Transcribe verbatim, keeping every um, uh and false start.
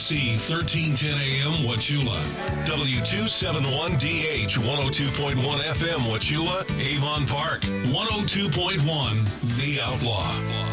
C thirteen ten A M Wauchula, W two seventy-one D H one oh two point one F M Wauchula, Avon Park, one oh two point one The Outlaw.